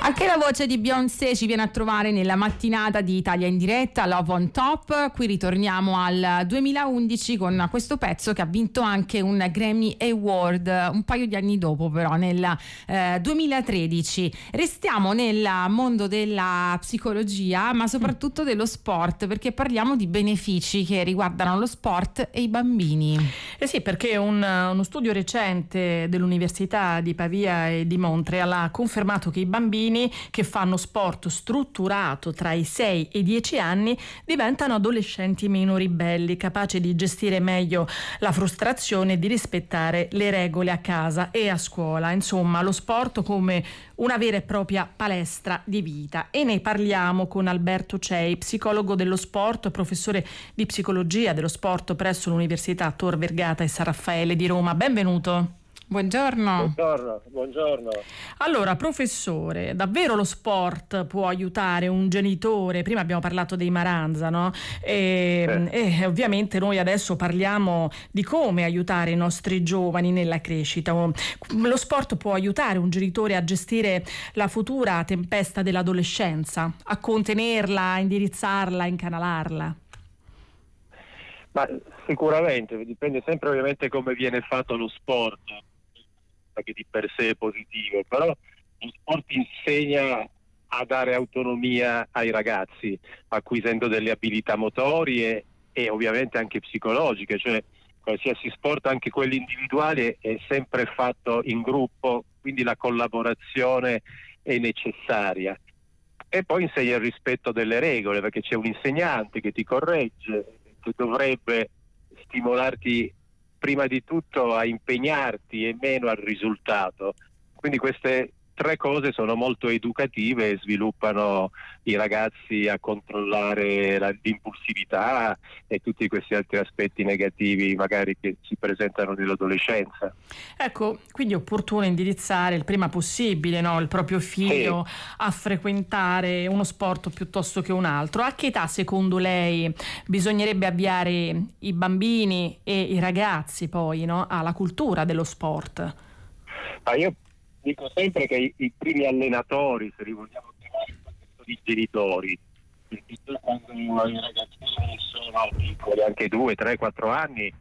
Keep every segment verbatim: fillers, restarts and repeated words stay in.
Anche la voce di Beyoncé ci viene a trovare nella mattinata di Italia in diretta, Love on Top. Qui ritorniamo al duemilaundici con questo pezzo che ha vinto anche un Grammy Award un paio di anni dopo, però nel eh, duemilatredici. Restiamo nel mondo della psicologia, ma soprattutto dello sport, perché parliamo di benefici che riguardano lo sport e i bambini. Eh sì, perché un, uno studio recente dell'Università di Pavia e di Montreal ha confermato che i bambini che fanno sport strutturato tra i sei e i dieci anni diventano adolescenti meno ribelli, capaci di gestire meglio la frustrazione e di rispettare le regole a casa e a scuola. Insomma, lo sport come una vera e propria palestra di vita. E ne parliamo con Alberto Cei, psicologo dello sport, professore di psicologia dello sport presso l'Università Tor Vergata e San Raffaele di Roma. Benvenuto. Buongiorno. Buongiorno, buongiorno. Allora, professore, davvero lo sport può aiutare un genitore? Prima abbiamo parlato dei Maranza, no? E, sì. e ovviamente noi adesso parliamo di come aiutare i nostri giovani nella crescita. Lo sport può aiutare un genitore a gestire la futura tempesta dell'adolescenza, a contenerla, a indirizzarla, a incanalarla? Ma sicuramente, dipende sempre ovviamente come viene fatto lo sport, che di per sé è positivo, però lo sport insegna a dare autonomia ai ragazzi, acquisendo delle abilità motori e, e ovviamente anche psicologiche, cioè qualsiasi sport, anche quelli individuali, è sempre fatto in gruppo, quindi la collaborazione è necessaria. E poi insegna il rispetto delle regole, perché c'è un insegnante che ti corregge, che dovrebbe stimolarti prima di tutto a impegnarti e meno al risultato. Quindi queste tre cose sono molto educative e sviluppano i ragazzi a controllare la, l'impulsività e tutti questi altri aspetti negativi magari che si presentano nell'adolescenza. Ecco, quindi è opportuno indirizzare il prima possibile, no, il proprio figlio sì. a frequentare uno sport piuttosto che un altro. A che età secondo lei bisognerebbe avviare i bambini e i ragazzi poi, no, alla cultura dello sport? Ah, io dico sempre che i, i primi allenatori, se li vogliamo chiamare, sono i genitori, perché quando i ragazzini sono piccoli, anche due, tre, quattro anni,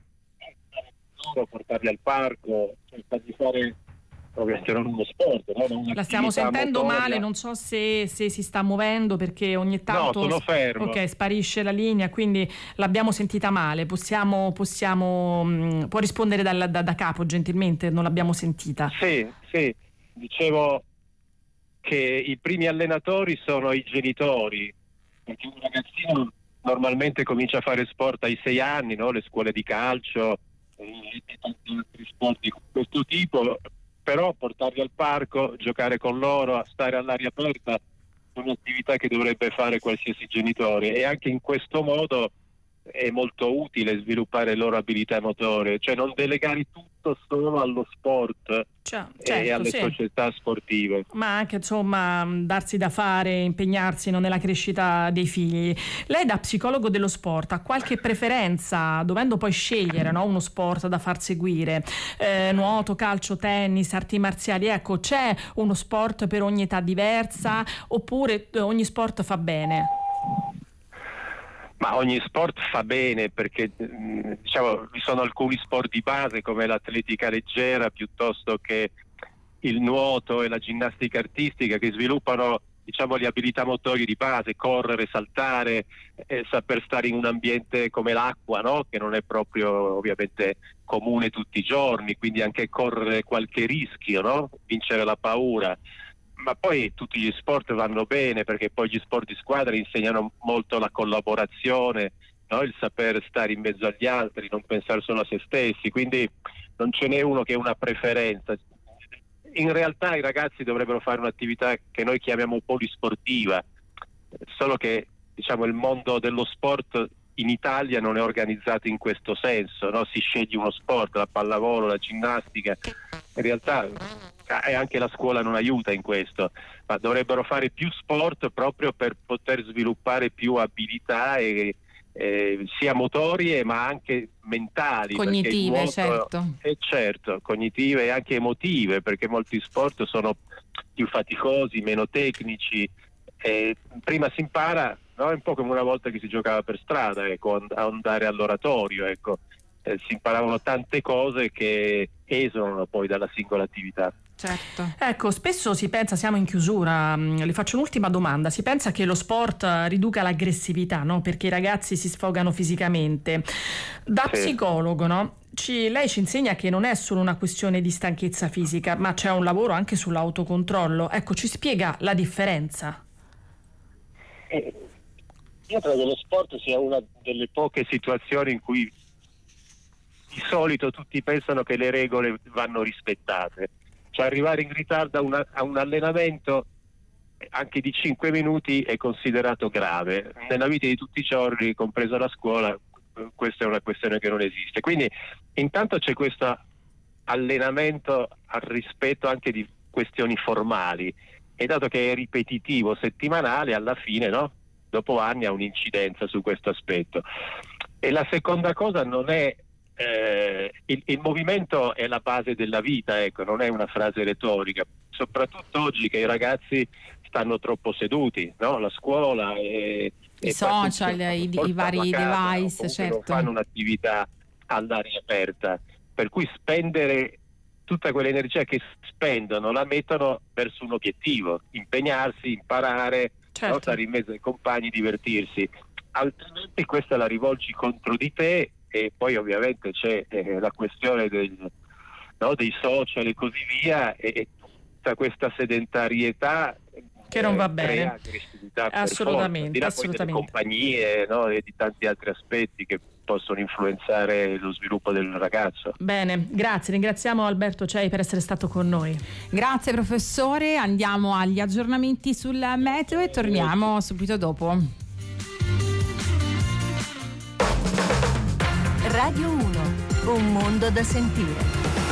loro portarli al parco, cercare di fare ovviamente non uno sport, no? Non la stiamo sentendo motoria. Male, non so se, se si sta muovendo perché ogni tanto no, sono fermo. Ok, sparisce la linea, quindi l'abbiamo sentita male. Possiamo, possiamo mh, può rispondere da, da, da capo gentilmente, non l'abbiamo sentita. Sì, sì. Dicevo che i primi allenatori sono i genitori, perché un ragazzino normalmente comincia a fare sport ai sei anni, no? Le scuole di calcio e tanti altri sport di questo tipo, però portarli al parco, giocare con loro, stare all'aria aperta è un'attività che dovrebbe fare qualsiasi genitore, e anche in questo modo è molto utile sviluppare le loro abilità motorie, cioè non delegare tutto solo allo sport cioè, e certo, alle sì. società sportive, ma anche insomma darsi da fare, impegnarsi, no, nella crescita dei figli. Lei da psicologo dello sport ha qualche preferenza, dovendo poi scegliere, no, uno sport da far seguire, eh, nuoto, calcio, tennis, arti marziali, ecco, c'è uno sport per ogni età diversa oppure ogni sport fa bene? Ma ogni sport fa bene, perché diciamo vi sono alcuni sport di base come l'atletica leggera piuttosto che il nuoto e la ginnastica artistica, che sviluppano diciamo le abilità motorie di base, correre, saltare, eh, saper stare in un ambiente come l'acqua, no? Che non è proprio ovviamente comune tutti i giorni, quindi anche correre qualche rischio, no? Vincere la paura. Ma poi tutti gli sport vanno bene, perché poi gli sport di squadra insegnano molto la collaborazione, no? Il saper stare in mezzo agli altri, non pensare solo a se stessi, quindi non ce n'è uno che è una preferenza. In realtà i ragazzi dovrebbero fare un'attività che noi chiamiamo polisportiva, solo che diciamo il mondo dello sport in Italia non è organizzato in questo senso, no? Si sceglie uno sport, la pallavolo, la ginnastica, in realtà e anche la scuola non aiuta in questo, ma dovrebbero fare più sport proprio per poter sviluppare più abilità e, eh, sia motorie ma anche mentali, cognitive, nuoto, certo. Eh, certo, cognitive e anche emotive, perché molti sport sono più faticosi, meno tecnici. Eh, prima si impara, no? È un po' come una volta che si giocava per strada, ecco, a andare all'oratorio, ecco. Eh, si imparavano tante cose che esulano poi dalla singola attività. Certo. Ecco, spesso si pensa, siamo in chiusura, le faccio un'ultima domanda, si pensa che lo sport riduca l'aggressività, no? Perché i ragazzi si sfogano fisicamente. Da Sì. psicologo, no? Ci, lei ci insegna che non è solo una questione di stanchezza fisica, ma c'è un lavoro anche sull'autocontrollo. Ecco, ci spiega la differenza? Eh, io credo che lo sport sia una delle poche situazioni in cui di solito tutti pensano che le regole vanno rispettate. Cioè arrivare in ritardo a, una, a un allenamento anche di cinque minuti è considerato grave. Nella vita di tutti i giorni, compresa la scuola, questa è una questione che non esiste. Quindi intanto c'è questo allenamento al rispetto anche di questioni formali, e dato che è ripetitivo, settimanale, alla fine, no? Dopo anni ha un'incidenza su questo aspetto. E la seconda cosa non è Eh, il, il movimento è la base della vita, ecco, non è una frase retorica, soprattutto oggi che i ragazzi stanno troppo seduti, no? La scuola e, i e social, i, i vari casa, device, certo. Non fanno un'attività all'aria aperta, per cui spendere tutta quell'energia che spendono la mettono verso un obiettivo, impegnarsi, imparare, certo. no? Stare in mezzo ai compagni, divertirsi, altrimenti questa la rivolgi contro di te. E poi ovviamente c'è eh, la questione del, no, dei social e così via, e, e tutta questa sedentarietà che non va eh, bene. Crea aggressività, assolutamente, per assolutamente. Poi delle compagnie, no, e di tanti altri aspetti che possono influenzare lo sviluppo del ragazzo. Bene, grazie, ringraziamo Alberto Cei per essere stato con noi. Grazie professore, andiamo agli aggiornamenti sul meteo e torniamo subito dopo. Radio uno, un mondo da sentire.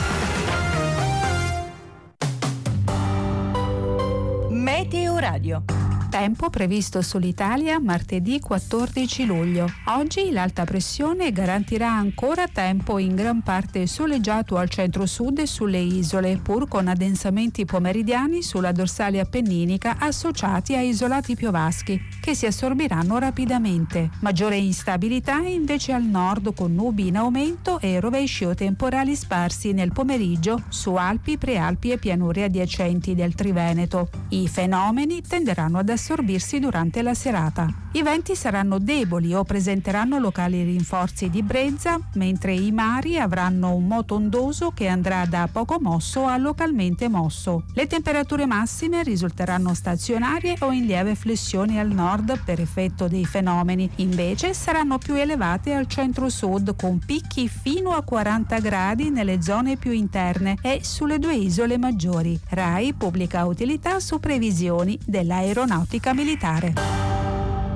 Meteo Radio. Tempo previsto sull'Italia martedì quattordici luglio. Oggi l'alta pressione garantirà ancora tempo in gran parte soleggiato al centro-sud e sulle isole, pur con addensamenti pomeridiani sulla dorsale appenninica associati a isolati piovaschi, che si assorbiranno rapidamente. Maggiore instabilità invece al nord, con nubi in aumento e rovesci o temporali sparsi nel pomeriggio su Alpi, Prealpi e pianure adiacenti del Triveneto. I fenomeni tenderanno ad assorbirsi durante la serata. I venti saranno deboli o presenteranno locali rinforzi di brezza, mentre i mari avranno un moto ondoso che andrà da poco mosso a localmente mosso. Le temperature massime risulteranno stazionarie o in lieve flessione al nord per effetto dei fenomeni, invece saranno più elevate al centro-sud, con picchi fino a quaranta gradi nelle zone più interne e sulle due isole maggiori. RAI pubblica utilità su previsioni dell'aeronautica militare.